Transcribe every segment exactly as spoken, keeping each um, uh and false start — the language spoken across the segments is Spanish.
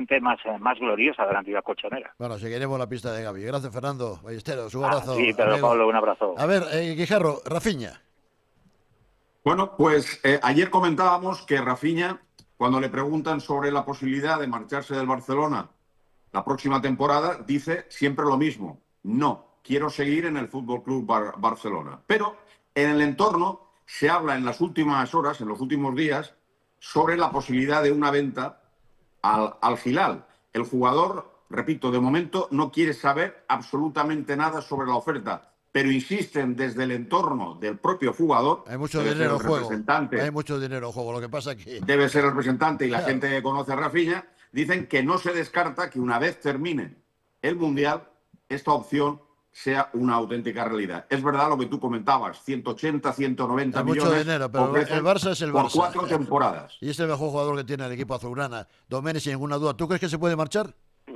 seguramente más, eh, más gloriosa de la antigua colchonera. Bueno, seguiremos la pista de Gavi. Gracias, Fernando Ballesteros. Un Ah, abrazo. sí, Pedro amigo. Pablo, un abrazo. A ver, eh, Guijarro, Rafinha. Bueno, pues eh, ayer comentábamos que Rafinha, cuando le preguntan sobre la posibilidad de marcharse del Barcelona la próxima temporada, dice siempre lo mismo. No, quiero seguir en el Fútbol Club Bar- Barcelona. Pero en el entorno se habla en las últimas horas, en los últimos días, sobre la posibilidad de una venta al, al Hilal. El jugador, repito, de momento no quiere saber absolutamente nada sobre la oferta, pero insisten desde el entorno del propio jugador. Hay mucho debe dinero en ser el juego. representante, Hay mucho dinero en juego. Lo que pasa que... debe ser el representante y la Claro. gente que conoce a Rafinha, dicen que no se descarta que una vez termine el Mundial, esta opción sea una auténtica realidad. Es verdad lo que tú comentabas, ciento ochenta, ciento noventa Hay mucho millones dinero, pero ofrecen el Barça es el por Barça. cuatro temporadas. Y es el mejor jugador que tiene el equipo azulgrana. Domenech, sin ninguna duda. ¿Tú crees que se puede marchar?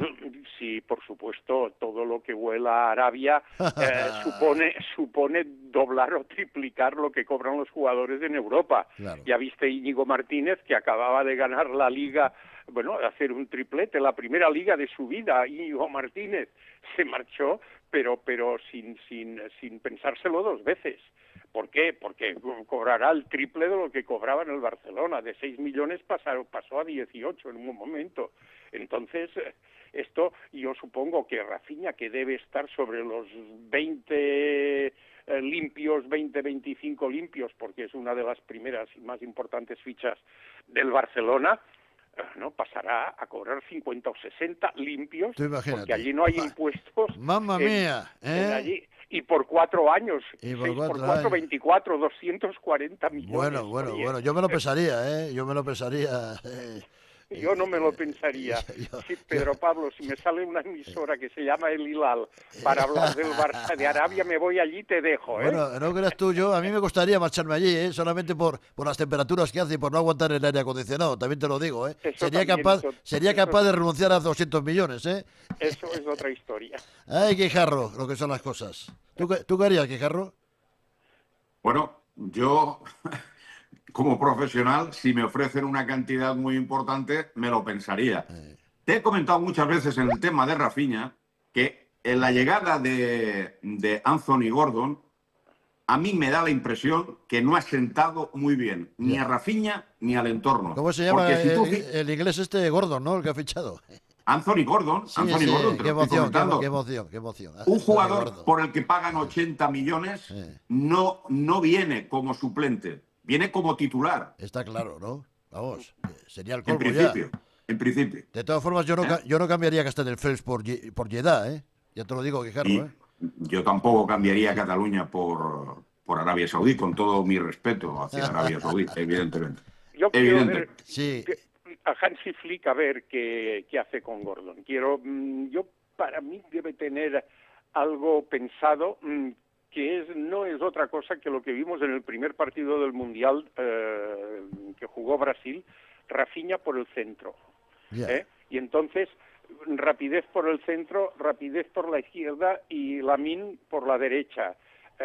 Sí, por supuesto, todo lo que vuela a Arabia eh, supone supone doblar o triplicar lo que cobran los jugadores en Europa. Claro. Ya viste Íñigo Martínez, que acababa de ganar la Liga, bueno, hacer un triplete, la primera Liga de su vida. Íñigo Martínez se marchó, pero pero sin sin sin pensárselo dos veces. ¿Por qué? Porque cobrará el triple de lo que cobraba en el Barcelona. De seis millones pasaron, pasó a dieciocho en un momento. Entonces, esto yo supongo que Rafinha, que debe estar sobre los veinte eh, limpios, veinte, veinticinco limpios, porque es una de las primeras y más importantes fichas del Barcelona, no pasará a cobrar cincuenta o sesenta limpios, porque allí no hay impuestos. ¡Mamma en, mía! ¿eh? en allí, y por cuatro años, Y por seis cuatro por cuatro, años. veinticuatro, doscientos cuarenta millones. Bueno, bueno, Oye, bueno. Yo me lo pensaría, ¿eh? Yo me lo pensaría. eh. Yo no me lo pensaría. Yo- Sí, Pedro Pablo, si me sale una emisora que se llama El Hilal para hablar del Barça de Arabia, me voy allí y te dejo, ¿eh? Bueno, no creas tú, yo, a mí me costaría marcharme allí, ¿eh? Solamente por, por las temperaturas que hace y por no aguantar el aire acondicionado, también te lo digo, ¿eh? Eso Sería también, capaz, eso- sería eso- capaz de renunciar a doscientos millones, ¿eh? Eso es otra historia. Ay, Guijarro, lo que son las cosas. ¿Tú, qué- tú qué harías, Guijarro? Bueno, yo, como profesional, si me ofrecen una cantidad muy importante, me lo pensaría. Eh, Te he comentado muchas veces en el tema de Rafinha que en la llegada de, de Anthony Gordon, a mí me da la impresión que no ha sentado muy bien ni Ya. a Rafinha ni al entorno. ¿Cómo se llama Porque si tú el, fi- el inglés este Gordon, ¿no? El que ha fichado. Anthony Gordon, Sí, Anthony sí, Gordon, te qué lo estoy emoción, qué, comentando. emo- qué emoción, qué emoción. Un Anthony jugador Gordon. por el que pagan ochenta millones Eh. no, no viene como suplente, viene como titular, Está claro, ¿no? Vamos, eh, sería el en colmo principio. ya. En principio. De todas formas, yo no, ca- yo no cambiaría Castelldefels por, Ye- por Jeddah, ¿eh? Ya te lo digo, Guijarro, Y ¿eh? yo tampoco cambiaría Cataluña por, por Arabia Saudí, con todo mi respeto hacia Arabia Saudí, evidentemente. Yo quiero Evidente. ver Sí. que- a Hansi Flick a ver qué, qué hace con Gordon. Quiero, mm, yo para mí debe tener algo pensado mm, que es no es otra cosa que lo que vimos en el primer partido del Mundial eh, que jugó Brasil, Rafinha por el centro. Ya. ¿eh? Y entonces rapidez por el centro, rapidez por la izquierda y Lamine por la derecha.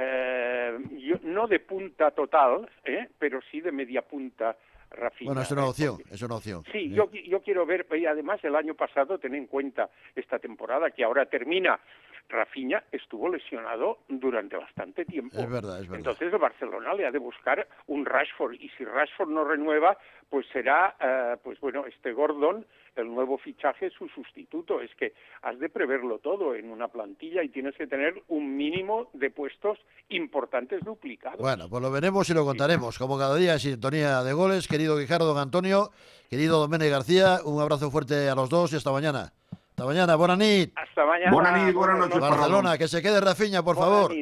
Eh, yo, no de punta total, ¿eh? pero sí de media punta Rafinha. Bueno, es una ¿eh? opción, Porque- es una opción. Sí, Eh. yo, yo quiero ver, y además el año pasado, ten en cuenta esta temporada que ahora termina, Rafinha estuvo lesionado durante bastante tiempo. Es verdad, es verdad. Entonces el Barcelona le ha de buscar un Rashford, y si Rashford no renueva, pues será, eh, pues bueno, este Gordon, el nuevo fichaje, su sustituto. Es que has de preverlo todo en una plantilla y tienes que tener un mínimo de puestos importantes duplicados. Bueno, pues lo veremos y lo contaremos. Como cada día en sintonía de goles, querido Guijarro, don Antonio, querido Domenech García, un abrazo fuerte a los dos y hasta mañana. Hasta mañana, buena nit. Hasta mañana. Buena nit, buenas noches. Barcelona, que se quede Rafinha, por Buena favor. nit.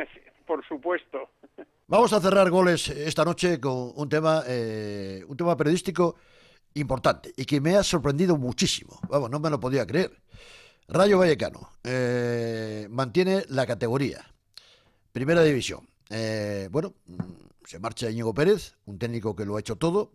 Por supuesto. Vamos a cerrar goles esta noche con un tema, eh, un tema periodístico importante y que me ha sorprendido muchísimo. Vamos, no me lo podía creer. Rayo Vallecano eh, mantiene la categoría. Primera división. Eh, bueno, se marcha Íñigo Pérez, un técnico que lo ha hecho todo,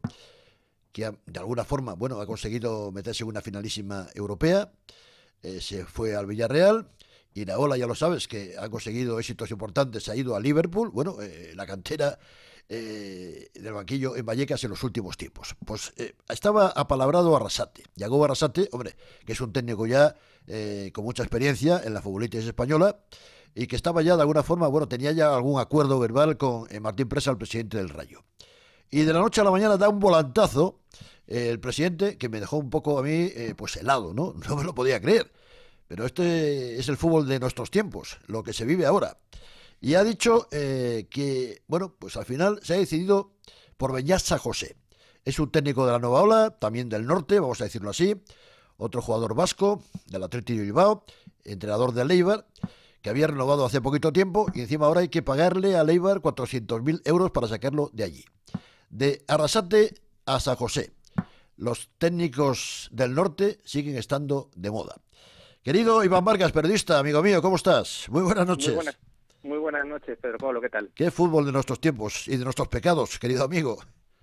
que ha, de alguna forma, bueno, ha conseguido meterse en una finalísima europea. Eh, se fue al Villarreal. Iraola, ya lo sabes, que ha conseguido éxitos importantes, ha ido a Liverpool. Bueno, eh, la cantera eh, del banquillo en Vallecas en los últimos tiempos. Pues eh, estaba apalabrado Arrasate. Yago Arrasate, hombre, que es un técnico ya eh, con mucha experiencia en la futbolística española y que estaba ya de alguna forma, bueno, tenía ya algún acuerdo verbal con eh, Martín Presa, el presidente del Rayo. Y de la noche a la mañana da un volantazo eh, el presidente que me dejó un poco a mí eh, pues helado, ¿no? No me lo podía creer. Pero este es el fútbol de nuestros tiempos, lo que se vive ahora. Y ha dicho eh, que, bueno, pues al final se ha decidido por Beñat San José. Es un técnico de la Nueva Ola, también del norte, vamos a decirlo así. Otro jugador vasco, del Athletic de Bilbao, entrenador del Eibar, que había renovado hace poquito tiempo y encima ahora hay que pagarle al Eibar cuatrocientos mil euros para sacarlo de allí. De Arrasate a San José, los técnicos del norte siguen estando de moda. Querido Iván Vargas, periodista, amigo mío, ¿cómo estás? Muy buenas noches. Muy buenas, muy buenas noches, Pedro Pablo, ¿qué tal? ¿Qué fútbol de nuestros tiempos y de nuestros pecados, querido amigo?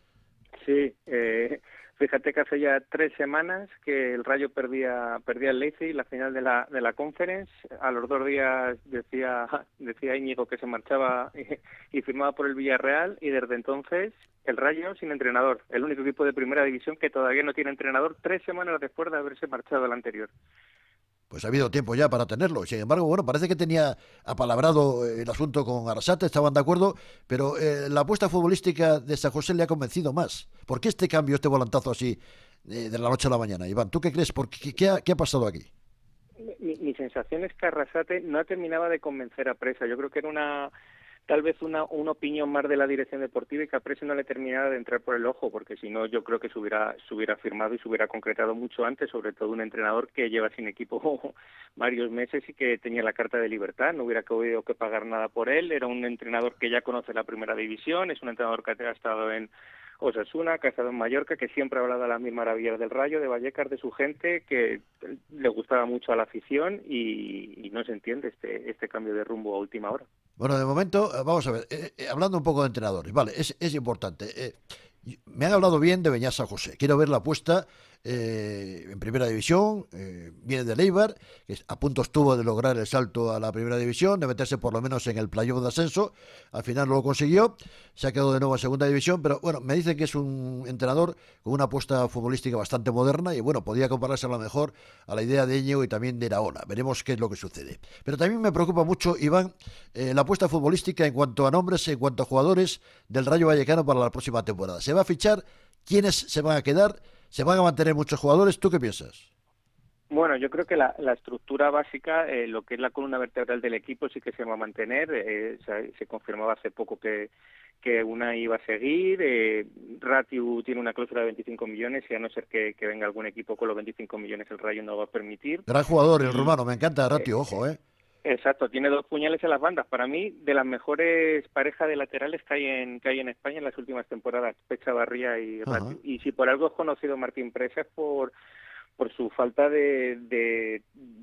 Sí, eh, fíjate que hace ya tres semanas que el Rayo perdía perdía el Leipzig, la final de la de la Conference. A los dos días decía decía Íñigo que se marchaba y, y firmaba por el Villarreal, y desde entonces el Rayo sin entrenador, el único equipo de primera división que todavía no tiene entrenador, tres semanas después de haberse marchado el anterior. Pues ha habido tiempo ya para tenerlo. Sin embargo, bueno, parece que tenía apalabrado el asunto con Arrasate, estaban de acuerdo, pero eh, la apuesta futbolística de San José le ha convencido más. ¿Por qué este cambio, este volantazo así eh, de la noche a la mañana? Iván, ¿tú qué crees? ¿Por qué, qué, ha, ¿Qué ha pasado aquí? Mi, mi sensación es que Arrasate no terminaba de convencer a Presa. Yo creo que era una tal vez una, una opinión más de la dirección deportiva y que a Presa no le terminaba de entrar por el ojo, porque si no yo creo que se hubiera, se hubiera firmado y se hubiera concretado mucho antes, sobre todo un entrenador que lleva sin equipo varios meses y que tenía la carta de libertad, no hubiera habido que pagar nada por él, era un entrenador que ya conoce la primera división, es un entrenador que ha estado en Osasuna, que ha estado en Mallorca, que siempre ha hablado a las mil maravillas del Rayo, de Vallecas, de su gente, que le gustaba mucho a la afición y, y no se entiende este, este cambio de rumbo a última hora. Bueno, de momento, vamos a ver, eh, eh, hablando un poco de entrenadores, vale, es, es importante. Eh, me han hablado bien de Beñat San José, quiero ver la apuesta eh, en primera división, eh, viene del Eibar, que a punto estuvo de lograr el salto a la primera división, de meterse por lo menos en el playoff de ascenso, al final no lo consiguió, se ha quedado de nuevo en segunda división, pero bueno, me dicen que es un entrenador con una apuesta futbolística bastante moderna y bueno, podría compararse a lo mejor a la idea de Íñigo y también de Iraola, veremos qué es lo que sucede. Pero también me preocupa mucho, Iván, eh, la apuesta futbolística en cuanto a nombres, en cuanto a jugadores del Rayo Vallecano para la próxima temporada. ¿Se va a fichar? ¿Quiénes se van a quedar? ¿Se van a mantener muchos jugadores? ¿Tú qué piensas? Bueno, yo creo que la, la estructura básica, eh, lo que es la columna vertebral del equipo, sí que se va a mantener. Eh, se, se confirmaba hace poco que, que una iba a seguir. Eh, Ratiu tiene una cláusula de veinticinco millones y a no ser que, que venga algún equipo con los veinticinco millones, el Rayo no va a permitir. Gran jugador, el rumano, me encanta Ratiu, eh, ojo, ¿eh? Exacto, tiene dos puñales en las bandas. Para mí, de las mejores parejas de laterales que hay en que hay en España en las últimas temporadas, Pecha Barría y Ratiu. Y si por algo es conocido Martín Presa es por por su falta de, de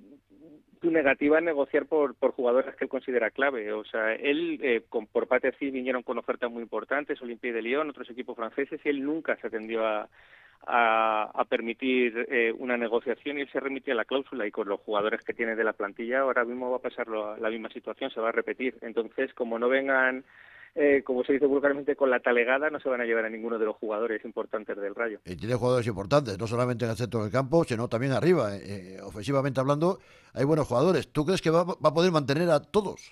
su negativa a negociar por por jugadores que él considera clave. O sea, él eh, con, por Paterci vinieron con ofertas muy importantes, Olympique de Lyon, otros equipos franceses, y él nunca se atendió a A, a permitir eh, una negociación y él se remitió a la cláusula, y con los jugadores que tiene de la plantilla ahora mismo va a pasar lo, la misma situación, se va a repetir. Entonces, como no vengan, eh, como se dice vulgarmente, con la talegada, no se van a llevar a ninguno de los jugadores importantes del Rayo. Y tiene jugadores importantes, no solamente en el centro del campo, sino también arriba. Eh, ofensivamente hablando, hay buenos jugadores. ¿Tú crees que va, va a poder mantener a todos?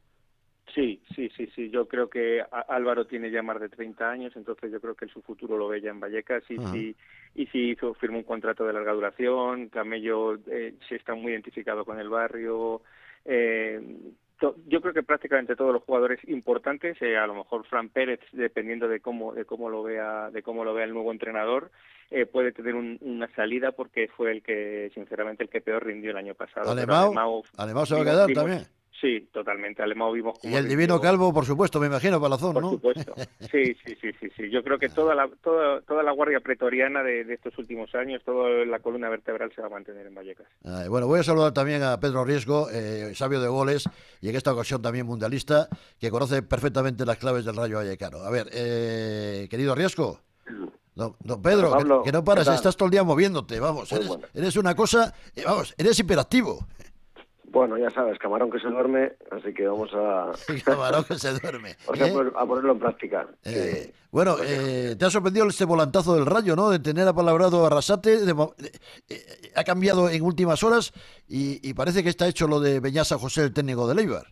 Sí, sí, sí, sí. Yo creo que Álvaro tiene ya más de treinta años, entonces yo creo que su futuro lo ve ya en Vallecas y uh-huh. sí, y sí hizo, firmó un contrato de larga duración. Camello eh, se está muy identificado con el barrio. Eh, to, yo creo que prácticamente todos los jugadores importantes, eh, a lo mejor Fran Pérez, dependiendo de cómo de cómo lo vea de cómo lo vea el nuevo entrenador, eh, puede tener un, una salida porque fue el que, sinceramente, el que peor rindió el año pasado. Alemão, Alemão se va a quedar vimos, también. Sí, totalmente. Alemão vimos y el divino Calvo, por supuesto, me imagino, Palazón, por ¿no? Por supuesto. Sí, sí, sí, sí, sí. Yo creo que toda la toda toda la guardia pretoriana de, de estos últimos años, toda la columna vertebral se va a mantener en Vallecas. Ay, bueno, voy a saludar también a Pedro Riesgo, eh, sabio de goles y en esta ocasión también mundialista, que conoce perfectamente las claves del Rayo Vallecano. A ver, eh, querido Riesgo. Don, don Pedro, Pablo, que, que no paras, estás todo el día moviéndote, vamos, eres, bueno. eres una cosa, vamos, eres hiperactivo. Bueno, ya sabes, camarón que se duerme, así que vamos a... Camarón que se duerme. O sea, ¿Eh? a ponerlo en práctica. Eh, Sí. bueno, eh, te ha sorprendido este volantazo del Rayo, ¿no? De tener apalabrado a Arrasate, de, eh, ha cambiado en últimas horas y, y parece que está hecho lo de Beñasa José, el técnico de Eibar.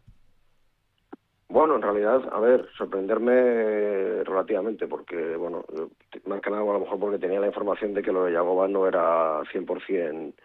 Bueno, en realidad, a ver, sorprenderme eh, relativamente, porque, bueno, más que nada a lo mejor porque tenía la información de que lo de Yagoba no era cien por ciento,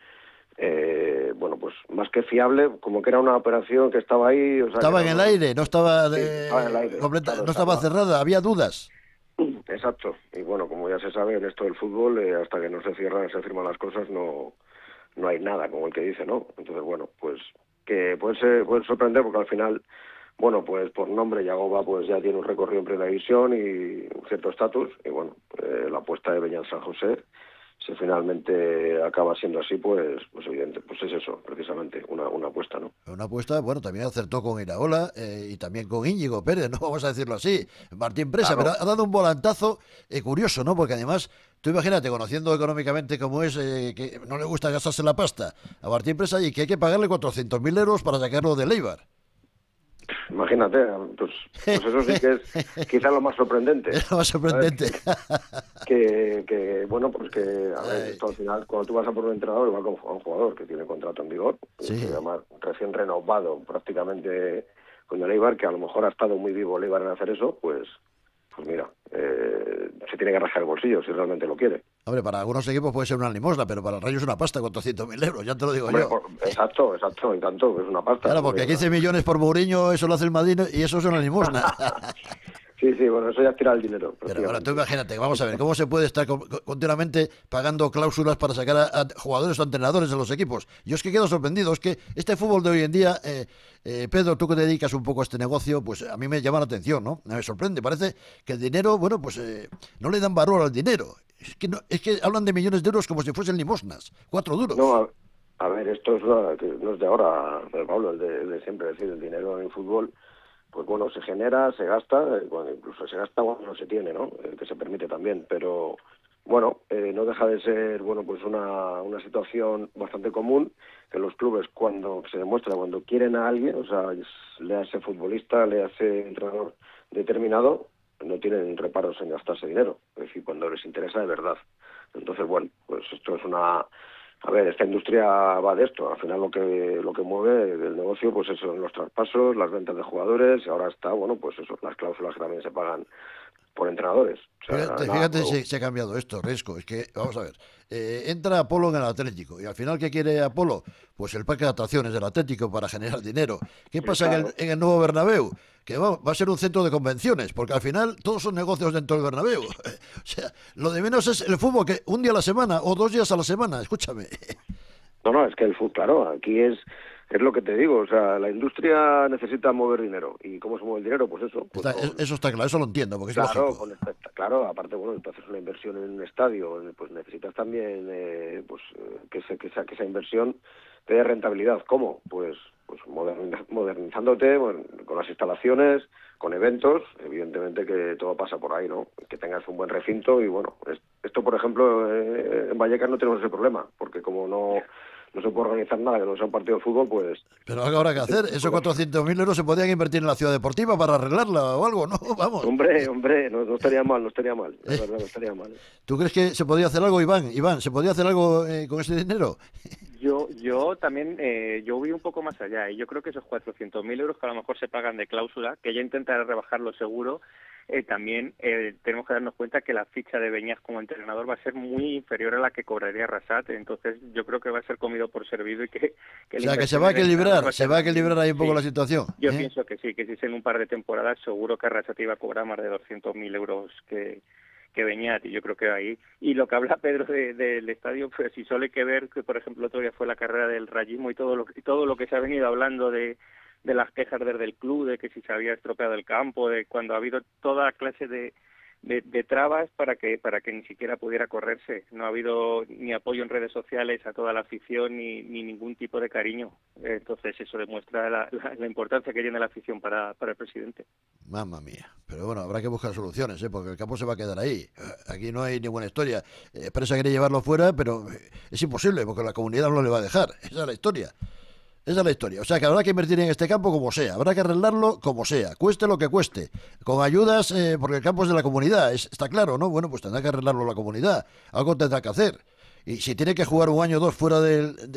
eh, bueno, pues más que fiable, como que era una operación que estaba ahí... O sea, estaba en no, el aire, no estaba, de, sí, estaba en el aire, completa, claro, no estaba, estaba cerrada, había dudas. Exacto, y bueno, como ya se sabe, en esto del fútbol, eh, hasta que no se cierran, se firman las cosas, no, no hay nada, como el que dice, ¿no? Entonces, bueno, pues que puede, ser, puede sorprender porque al final... Bueno, pues por nombre Yagoba pues ya tiene un recorrido en primera división y un cierto estatus, y bueno, eh, la apuesta de Beñat San José, si finalmente acaba siendo así, pues pues evidente, pues es eso, precisamente, una, una apuesta, ¿no? Una apuesta, bueno, también acertó con Iraola eh, y también con Íñigo Pérez, no vamos a decirlo así, Martín Presa, claro. Pero ha dado un volantazo eh, curioso, ¿no? Porque además, tú imagínate, conociendo económicamente cómo es, eh, que no le gusta gastarse la pasta a Martín Presa y que hay que pagarle cuatrocientos mil euros para sacarlo del Eibar. Imagínate, pues, pues eso sí que es quizá lo más sorprendente. Es lo más sorprendente. Que, que, bueno, pues que, a ver, esto al final, cuando tú vas a por un entrenador, igual con un jugador que tiene contrato en vigor, sí. que además recién renovado prácticamente con el Eibar, que a lo mejor ha estado muy vivo el Eibar en hacer eso, pues, pues mira, eh, se tiene que rascar el bolsillo si realmente lo quiere. Hombre, para algunos equipos puede ser una limosna, pero para el Rayo es una pasta, cuatrocientos mil euros, ya te lo digo Hombre, yo. Por, exacto, exacto, y tanto, es una pasta. Claro, porque quince millones por Mourinho, eso lo hace el Madrid y eso es una limosna. Sí, sí, bueno, eso ya es tirar el dinero. Pero ahora tú imagínate, vamos a ver, ¿cómo se puede estar continuamente pagando cláusulas para sacar a, a jugadores o entrenadores de los equipos? Yo es que quedo sorprendido, es que este fútbol de hoy en día, eh, eh, Pedro, tú que te dedicas un poco a este negocio, pues a mí me llama la atención, ¿no? Me sorprende, parece que el dinero, bueno, pues eh, no le dan valor al dinero. Es que, no, es que hablan de millones de euros como si fuesen limosnas, cuatro duros. No, a, a ver, esto es una, que no es de ahora, Pablo, es de, de siempre, es decir, el dinero en el fútbol... Pues bueno, se genera, se gasta, bueno, incluso se gasta cuando no se tiene, ¿no? Eh, que se permite también, pero bueno, eh, no deja de ser, bueno, pues una, una situación bastante común que los clubes cuando se demuestra, cuando quieren a alguien, o sea, le hace futbolista, le hace entrenador determinado, no tienen reparos en gastarse dinero, es decir, cuando les interesa de verdad. Entonces, bueno, pues esto es una... A ver, esta industria va de esto. Al final lo que lo que mueve el negocio, pues eso, son los traspasos, las ventas de jugadores, y ahora está, bueno, pues eso, las cláusulas que también se pagan por entrenadores. O sea, fíjate, nada, fíjate no. se, se ha cambiado esto, Resco. Es que, vamos a ver, eh, entra Apolo en el Atlético, y al final, ¿qué quiere Apolo? Pues el parque de atracciones del Atlético para generar dinero. ¿Qué pasa claro. en, el, en el nuevo Bernabéu? Que va, va a ser un centro de convenciones, porque al final todos son negocios dentro del Bernabéu. O sea, lo de menos es el fútbol, que un día a la semana o dos días a la semana, escúchame. No, no, es que el fútbol, claro, aquí es es lo que te digo, o sea, la industria necesita mover dinero. ¿Y cómo se mueve el dinero? Pues eso. Pues está, con, eso está claro, eso lo entiendo, porque es claro, lógico. Con esta, claro, aparte, bueno, entonces una inversión en un estadio, pues necesitas también eh, pues que, se, que, esa, que esa inversión te dé rentabilidad. ¿Cómo? Pues pues modernizándote, bueno, con las instalaciones, con eventos, evidentemente que todo pasa por ahí, ¿no? Que tengas un buen recinto y, bueno, es, esto, por ejemplo, eh, en Vallecas no tenemos ese problema, porque como no... no se puede organizar nada que no sea un partido de fútbol, pues... Pero algo habrá que hacer. Esos cuatrocientos mil euros se podrían invertir en la ciudad deportiva para arreglarla o algo, ¿no? Vamos. Hombre, hombre, no, no estaría mal, no estaría mal. Es verdad, no estaría mal. ¿Tú crees que se podría hacer algo, Iván? Iván, ¿se podría hacer algo eh, con ese dinero? Yo yo también, eh, yo voy un poco más allá, y yo creo que esos cuatrocientos mil euros que a lo mejor se pagan de cláusula, que ya intentaré rebajarlo seguro, Eh, también eh, tenemos que darnos cuenta que la ficha de Beñas como entrenador va a ser muy inferior a la que cobraría Arrasate, entonces yo creo que va a ser comido por servido y que... que o sea, que se va a equilibrar, va a se va a equilibrar ahí un poco sí. la situación. Yo ¿eh? pienso que sí, que si es en un par de temporadas seguro que Arrasate iba a cobrar más de doscientos mil euros que... que Beñat, y yo creo que ahí. Y lo que habla Pedro del de, de estadio, pues si solo hay que ver que, por ejemplo, todavía fue la carrera del rayismo y todo lo, y todo lo que se ha venido hablando de, de las quejas desde el club, de que si se había estropeado el campo, de cuando ha habido toda clase de, de, de trabas para que para que ni siquiera pudiera correrse. No ha habido ni apoyo en redes sociales a toda la afición, ni, ni ningún tipo de cariño. Entonces eso demuestra la, la, la importancia que tiene la afición para, para el presidente. Mamma mía. Pero bueno, habrá que buscar soluciones, ¿eh? Porque el campo se va a quedar ahí. Aquí no hay ninguna historia. Eh, Presa quiere llevarlo fuera, pero es imposible, porque la comunidad no le va a dejar. Esa es la historia. Esa es la historia. O sea, que habrá que invertir en este campo como sea, habrá que arreglarlo como sea, cueste lo que cueste, con ayudas, eh, porque el campo es de la comunidad, es, está claro, ¿no? Bueno, pues tendrá que arreglarlo la comunidad, algo tendrá que hacer. Y si tiene que jugar un año o dos fuera del,